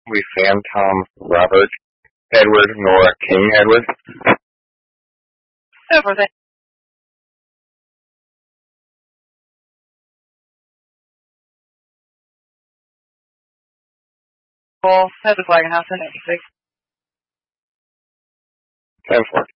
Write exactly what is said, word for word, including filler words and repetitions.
We Sam, Tom, Robert, Edward, Nora, King, Edward. Over there. Well, that's a flag and house in eighty-six. ten four.